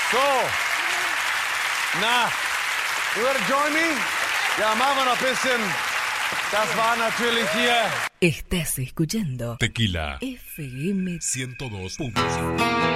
So, na, you wanna join me? Ja, machen wir noch ein bisschen. Das war natürlich hier. Estás escuchando Tequila FM 102.5.